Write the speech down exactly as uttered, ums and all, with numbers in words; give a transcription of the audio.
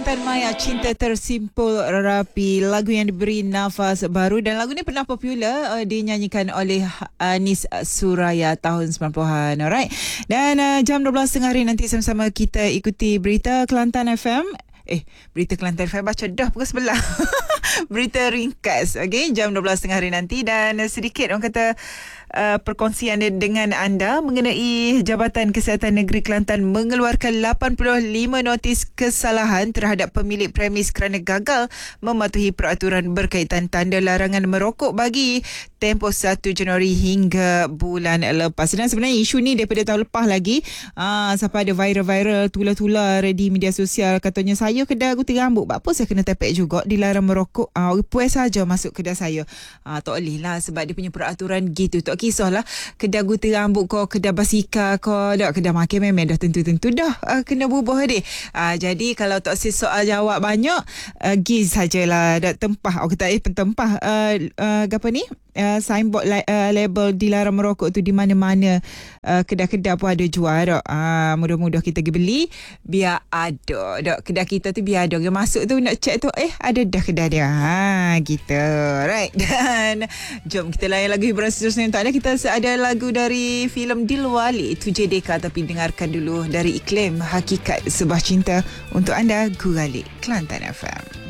Kelantan Maya, Cinta Tersimpul Rapi, lagu yang diberi nafas baru, dan lagu ni pernah popular uh, dinyanyikan oleh Anis Suraya tahun sembilan puluhan. Alright. Dan uh, jam dua belas tengah hari nanti sama-sama kita ikuti berita Kelantan F M. Eh, berita Kelantan F M baca dah pukul sebelah. Berita ringkas, okay, jam dua belas tengah hari nanti. Dan uh, sedikit orang kata uh, perkongsian dengan anda mengenai Jabatan Kesihatan Negeri Kelantan mengeluarkan lapan puluh lima notis kesalahan terhadap pemilik premis kerana gagal mematuhi peraturan berkaitan tanda larangan merokok bagi tempoh satu Januari hingga bulan lepas. Dan sebenarnya isu ni daripada tahun lepas lagi, uh, sampai ada viral-viral tular-tular di media sosial, katanya saya kedai gunting rambut, apa saya kena tepek juga dilarang merokok, uh, puas saja masuk kedai saya. Uh, tak boleh lah sebab dia punya peraturan gitu. Tak kisahlah kedai gunting rambut kau, kedai basikal kau, dak kedai makan, memang dah tentu-tentu dah uh, kena bubuh deh. Uh, jadi kalau tak si soal jawab banyak, uh, giz sajalah dak tempah. Aku tak eh pentempah uh, uh, apa ni? Uh, signboard uh, label dilarang merokok tu di mana-mana uh, kedai-kedai pun ada jual dak. Uh, mudah-mudah kita pergi beli biar ada dak kedai kita tu, biar ada orang masuk tu nak check tu, eh ada dah kedai dia. Ha gitu. Right. Dan jom kita layan lagu hiburan seterusnya. Tak ada, kita ada lagu dari filem Dilwali Tujuh Deka, tapi dengarkan dulu dari iklim Hakikat Sebuah Cinta untuk anda, Guralik Kelantan F M.